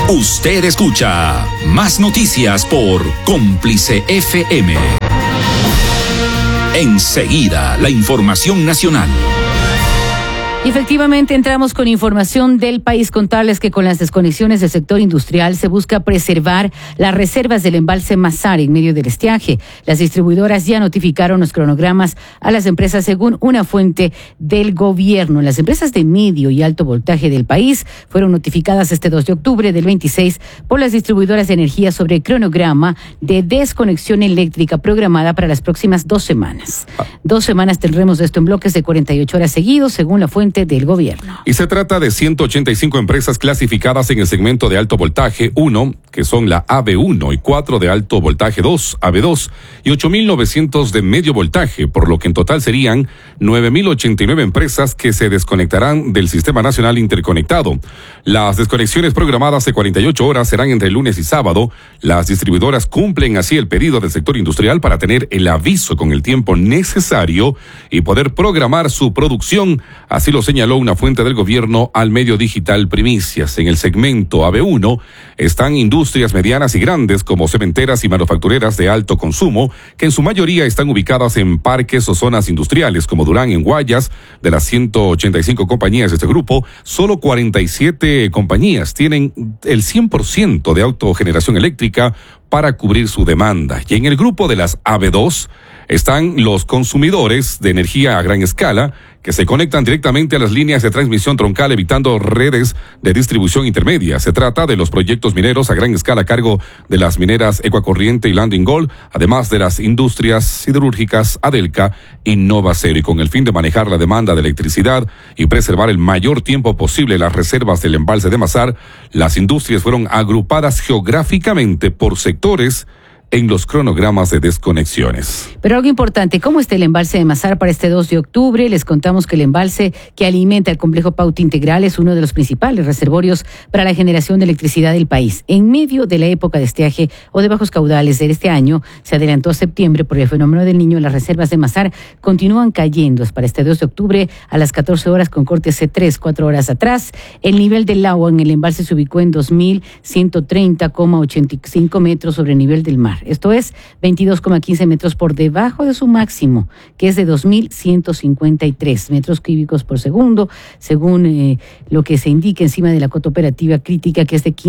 Usted escucha Más Noticias por Cómplice FM. Enseguida, la información nacional. Efectivamente, entramos con información del país. Contarles que con las desconexiones del sector industrial se busca preservar las reservas del embalse Mazar en medio del estiaje. Las distribuidoras ya notificaron los cronogramas a las empresas según una fuente del gobierno. Las empresas de medio y alto voltaje del país fueron notificadas este 2 de octubre del 26 por las distribuidoras de energía sobre el cronograma de desconexión eléctrica programada para las próximas 2 semanas. 2 semanas tendremos esto en bloques de 48 horas seguidos, según la fuente del gobierno. Y se trata de 185 empresas clasificadas en el segmento de alto voltaje 1, que son la AB1, y 4 de alto voltaje 2, AB2, y 8.900 de medio voltaje, por lo que en total serían 9.089 empresas que se desconectarán del Sistema Nacional Interconectado. Las desconexiones programadas de 48 horas serán entre lunes y sábado. Las distribuidoras cumplen así el pedido del sector industrial para tener el aviso con el tiempo necesario y poder programar su producción. Así lo señaló una fuente del gobierno al medio digital Primicias. En el segmento AB1 están industrias medianas y grandes como cementeras y manufactureras de alto consumo, que en su mayoría están ubicadas en parques o zonas industriales como Durán, en Guayas. De las 185 compañías de este grupo, solo 47 compañías tienen el 100% de autogeneración eléctrica para cubrir su demanda. Y en el grupo de las AB2 están los consumidores de energía a gran escala, que se conectan directamente a las líneas de transmisión troncal, evitando redes de distribución intermedia. Se trata de los proyectos mineros a gran escala a cargo de las mineras Ecuacorriente y Landing Gold, además de las industrias siderúrgicas Adelca y Novacero. Y con el fin de manejar la demanda de electricidad y preservar el mayor tiempo posible las reservas del embalse de Mazar, las industrias fueron agrupadas geográficamente por sectores en los cronogramas de desconexiones. Pero algo importante, ¿cómo está el embalse de Mazar para este 2 de octubre? Les contamos que el embalse que alimenta el complejo Pauta Integral es uno de los principales reservorios para la generación de electricidad del país. En medio de la época de estiaje o de bajos caudales de este año, se adelantó a septiembre por el fenómeno del Niño. Las reservas de Mazar continúan cayendo. Para este 2 de octubre a las 14 horas con corte hace 4 horas atrás. El nivel del agua en el embalse se ubicó en 2.130,85 metros sobre el nivel del mar. Esto es 22,15 metros por debajo de su máximo, que es de 2.153 metros cúbicos por segundo, según lo que se indica encima de la cota operativa crítica, que es de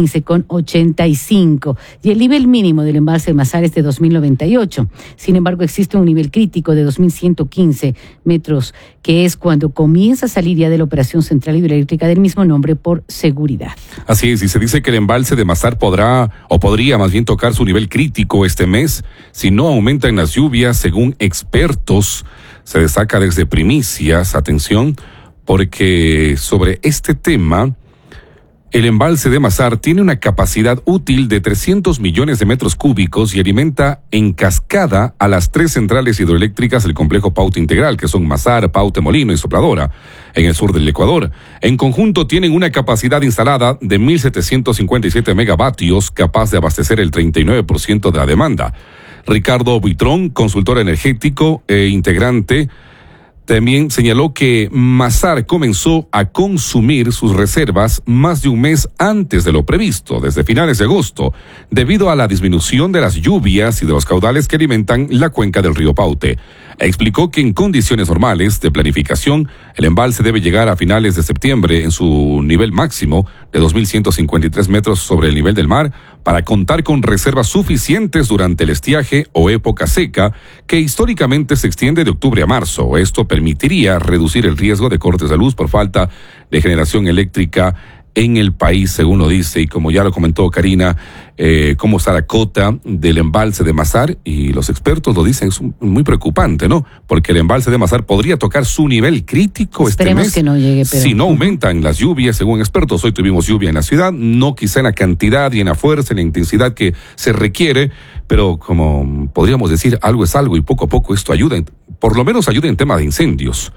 15,85. Y el nivel mínimo del embalse de Mazar es de 2.098. Sin embargo, existe un nivel crítico de 2.115 metros, que es cuando comienza a salir ya de la operación central hidroeléctrica del mismo nombre por seguridad. Así es, y se dice que el embalse de Mazar podría más bien tocar su nivel crítico este mes si no aumentan las lluvias, según expertos. Se destaca desde Primicias, atención, porque sobre este tema, el embalse de Mazar tiene una capacidad útil de 300 millones de metros cúbicos y alimenta en cascada a las 3 centrales hidroeléctricas del complejo Pauta Integral, que son Mazar, Pauta Molino y Sopladora, en el sur del Ecuador. En conjunto tienen una capacidad instalada de 1.757 megavatios, capaz de abastecer el 39% de la demanda. Ricardo Buitrón, consultor energético e integrante, también señaló que Mazar comenzó a consumir sus reservas más de un mes antes de lo previsto, desde finales de agosto, debido a la disminución de las lluvias y de los caudales que alimentan la cuenca del río Paute. Explicó que en condiciones normales de planificación, el embalse debe llegar a finales de septiembre en su nivel máximo de 2.153 metros sobre el nivel del mar para contar con reservas suficientes durante el estiaje o época seca, que históricamente se extiende de octubre a marzo. Esto permitiría reducir el riesgo de cortes de luz por falta de generación eléctrica en el país, según lo dice, y como ya lo comentó Karina, cómo está la cota del embalse de Mazar, y los expertos lo dicen, es muy preocupante, ¿no? Porque el embalse de Mazar podría tocar su nivel crítico Esperemos este mes. Que no llegue, pero... Si no aumentan las lluvias, según expertos. Hoy tuvimos lluvia en la ciudad, no quizá en la cantidad y en la fuerza, en la intensidad que se requiere, pero como podríamos decir, algo es algo, y poco a poco esto ayuda, por lo menos ayuda en tema de incendios.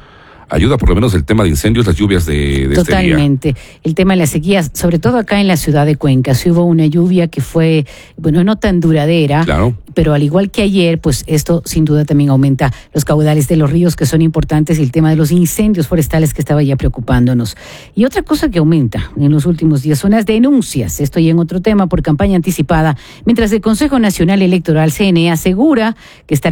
ayuda por lo menos el tema de incendios, las lluvias de este día. Totalmente. El tema de las sequías, sobre todo acá en la ciudad de Cuenca, sí hubo una lluvia que fue, bueno, no tan duradera, Claro. pero al igual que ayer, pues esto sin duda también aumenta los caudales de los ríos, que son importantes, y el tema de los incendios forestales que estaba ya preocupándonos. Y otra cosa que aumenta en los últimos días son las denuncias, esto ya en otro tema, por campaña anticipada, mientras el Consejo Nacional Electoral, CNE, asegura que estará